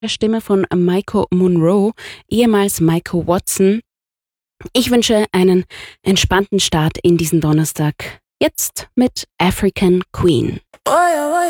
der Stimme von Maiko Monroe, ehemals Maiko Watson. Ich wünsche einen entspannten Start in diesen Donnerstag. Jetzt mit African Queen.